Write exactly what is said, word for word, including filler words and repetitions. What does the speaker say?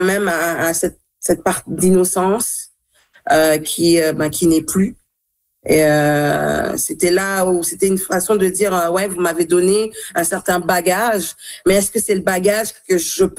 même à, à cette, cette part d'innocence euh, qui, euh, ben, qui n'est plus. Et euh, c'était là où c'était une façon de dire euh, ouais, vous m'avez donné un certain bagage, mais est-ce que c'est le bagage que je peux